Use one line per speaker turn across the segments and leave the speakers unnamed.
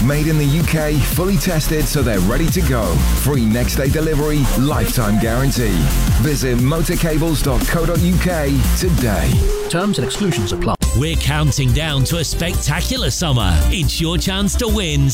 Made in the UK, fully tested so they're ready to go. Free next day delivery, lifetime guarantee. Visit motorcables.co.uk today.
Terms and exclusions apply.
We're counting down to a spectacular summer. It's your chance to win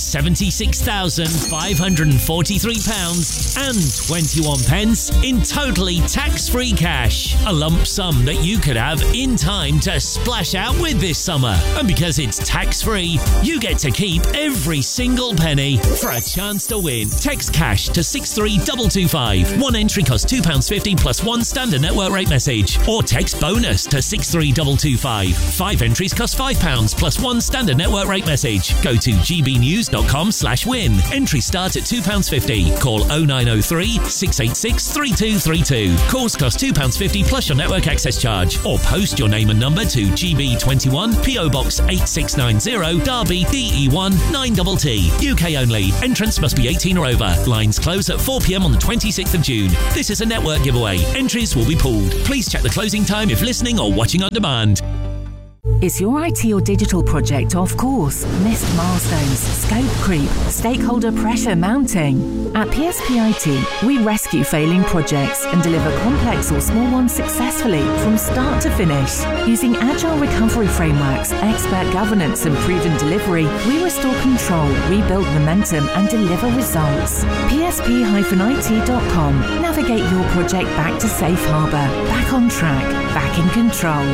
£76,543 and 21 pence in totally tax-free cash. A lump sum that you could have in time to splash out with this summer. And because it's tax-free, you get to keep every single penny. For a chance to win, text cash to 63225. One entry costs £2.50 plus one standard network rate message. Or text bonus to 63225. 5 entries cost £5 plus one standard network rate message. Go to gbnews.com/win. Entries start at £2.50. Call 0903 686 3232. Calls cost £2.50 plus your network access charge. Or post your name and number to GB21 PO Box 8690 Derby DE1 9TT. UK only. Entrance must be 18 or over. Lines close at 4 p.m. on the 26th of June. This is a network giveaway. Entries will be pooled. Please check the closing time if listening or watching on demand.
Is your IT or digital project off course? Missed milestones, scope creep, stakeholder pressure mounting? At PSP IT, we rescue failing projects and deliver complex or small ones successfully from start to finish. Using agile recovery frameworks, expert governance and proven delivery, we restore control, rebuild momentum and deliver results. PSP-IT.com. Navigate your project back to safe harbour, back on track, back in control.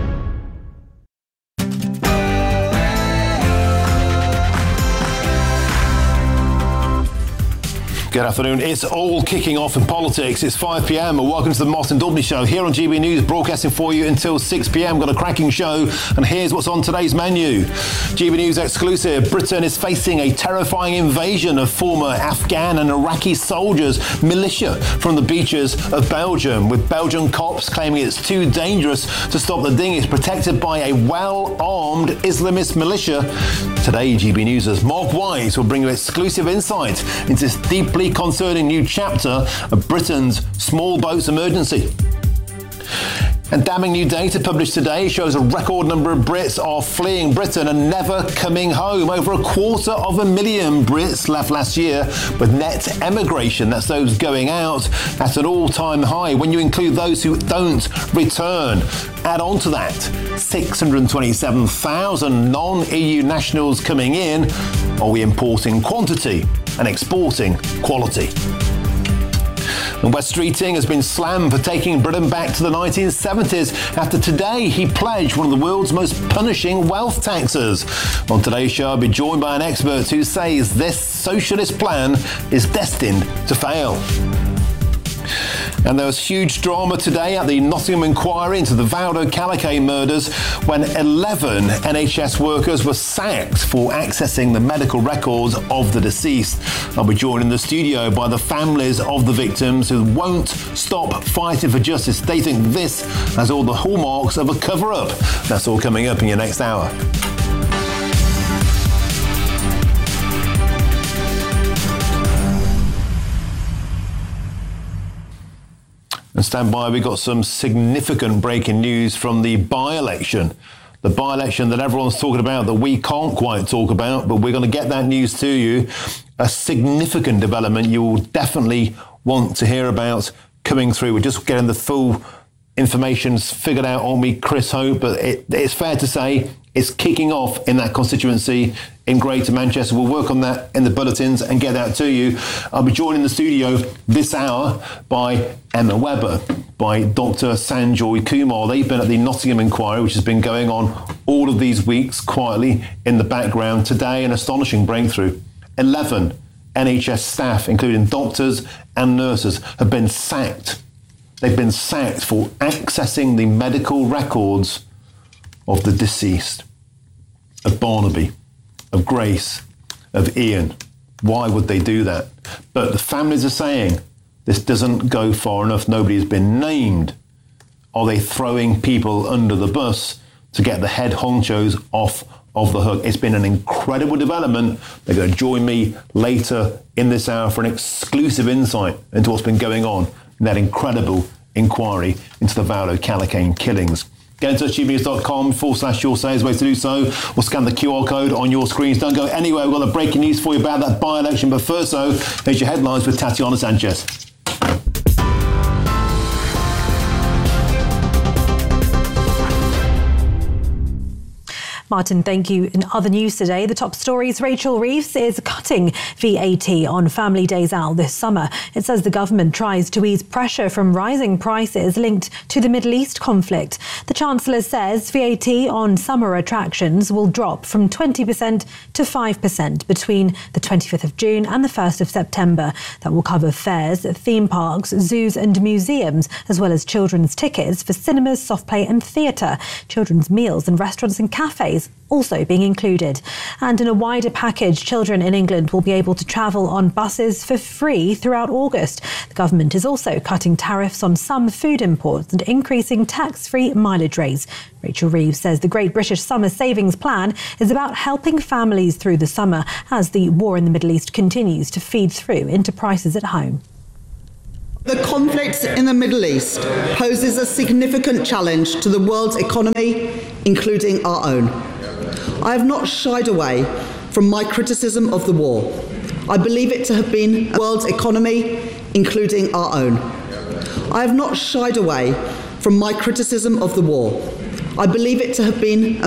Good afternoon. It's all kicking off in politics. It's 5 p.m. and welcome to the Martin Dudley Show here on GB News, broadcasting for you until 6 p.m. Got a cracking show, and here's what's on today's menu. GB News exclusive. Britain is facing a terrifying invasion of former Afghan and Iraqi soldiers, militia from the beaches of Belgium, with Belgian cops claiming it's too dangerous to stop the dinghies protected by a well-armed Islamist militia. Today, GB News' Mark Wise will bring you exclusive insight into this deeply concerning new chapter of Britain's small boats emergency. And damning new data published today shows a record number of Brits are fleeing Britain and never coming home. Over 250,000 Brits left last year, with net emigration, that's those going out, at an all-time high when you include those who don't return. Add on to that 627,000 non-EU nationals coming in. Are we importing quantity and exporting quality? And Wes Streeting has been slammed for taking Britain back to the 1970s after today he pledged one of the world's most punishing wealth taxes. On today's show, I'll be joined by an expert who says this socialist plan is destined to fail. And there was huge drama today at the Nottingham inquiry into the Valdo Calique murders when 11 NHS workers were sacked for accessing the medical records of the deceased. I'll be joined in the studio by the families of the victims who won't stop fighting for justice. They think this has all the hallmarks of a cover-up. That's all coming up in your next hour. And stand by, we got some significant breaking news from the by-election. The by-election that everyone's talking about, that we can't quite talk about, but we're going to get that news to you. A significant development you will definitely want to hear about coming through. We're just getting the full information figured out on me, Chris Hope, but it's fair to say it's kicking off in that constituency in Greater Manchester. We'll work on that in the bulletins and get that to you. I'll be joined in the studio this hour by Emma Webber, by Dr. Sanjoy Kumar. They've been at the Nottingham inquiry, which has been going on all of these weeks quietly in the background. Today, an astonishing breakthrough. 11 NHS staff, including doctors and nurses, have been sacked. They've been sacked for accessing the medical records of the deceased, of Barnaby, of Grace, of Ian. Why would they do that? But the families are saying this doesn't go far enough. Nobody has been named. Are they throwing people under the bus to get the head honchos off of the hook? It's been an incredible development. They're going to join me later in this hour for an exclusive insight into what's been going on in that incredible inquiry into the Valdo Calique killings. Get in touch, genius.com/Your Say is the way to do so, or scan the QR code on your screens. Don't go anywhere. We've got the breaking news for you about that by-election. But first, though, here's your headlines with Tatiana Sanchez.
Martin, thank you. In other news today, the top stories, Rachel Reeves is cutting VAT on family days out this summer. It says the government tries to ease pressure from rising prices linked to the Middle East conflict. The Chancellor says VAT on summer attractions will drop from 20% to 5% between the 25th of June and the 1st of September. That will cover fairs, theme parks, zoos and museums, as well as children's tickets for cinemas, soft play and theatre, children's meals and restaurants and cafes also being included. And in a wider package, children in England will be able to travel on buses for free throughout August. The government is also cutting tariffs on some food imports and increasing tax-free mileage rates. Rachel Reeves says the Great British Summer Savings Plan is about helping families through the summer as the war in the Middle East continues to feed through into prices at home.
The conflict in the Middle East poses a significant challenge to the world's economy, including our own. I have not shied away from my criticism of the war. I believe it to have been the world's economy, including our own. I have not shied away from my criticism of the war. I believe it to have been